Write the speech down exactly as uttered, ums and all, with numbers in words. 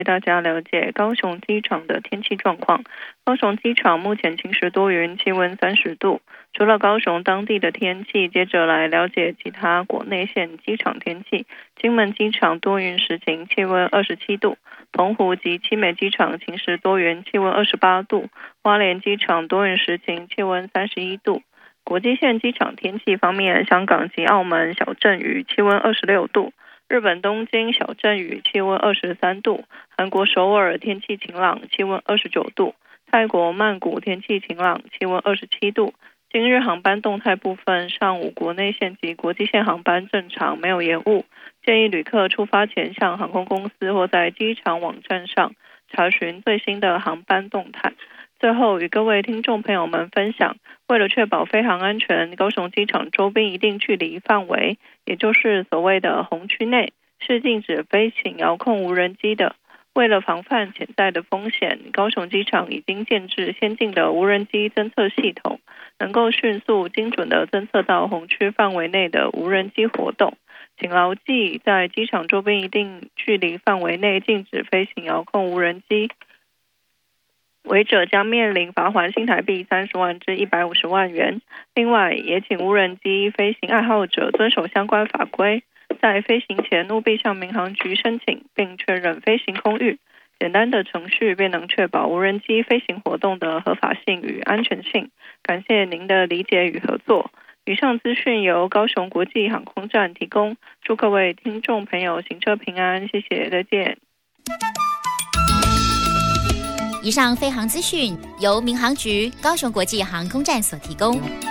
给大家了解高雄机场的天气状况。高雄机场目前晴时多云，气温三十度。除了高雄当地的天气，接着来了解其他国内线机场天气。金门机场多云时晴，气温二十七度。澎湖及七美机场晴时多云，气温二十八度。花莲机场多云时晴，气温三十一度。国际线机场天气方面，香港及澳门小阵雨，气温二十六度。日本东京小阵雨，气温二十三度。韩国首尔天气晴朗，气温二十九度。泰国曼谷天气晴朗，气温二十七度。今日航班动态部分，上午国内线及国际线航班正常，没有延误。建议旅客出发前向航空公司或在机场网站上查询最新的航班动态。最后与各位听众朋友们分享，为了确保飞航安全，高雄机场周边一定距离范围，也就是所谓的红区内，是禁止飞行遥控无人机的。为了防范潜在的风险，高雄机场已经建置先进的无人机侦测系统，能够迅速精准地侦测到红区范围内的无人机活动。请牢记，在机场周边一定距离范围内禁止飞行遥控无人机，违者将面临罚锾新台币三十万至一百五十万元。另外，也请无人机飞行爱好者遵守相关法规，在飞行前务必向民航局申请并确认飞行空域，简单的程序便能确保无人机飞行活动的合法性与安全性。感谢您的理解与合作。以上资讯由高雄国际航空站提供，祝各位听众朋友行车平安，谢谢，再见。 以上飞航资讯由民航局高雄国际航空站所提供。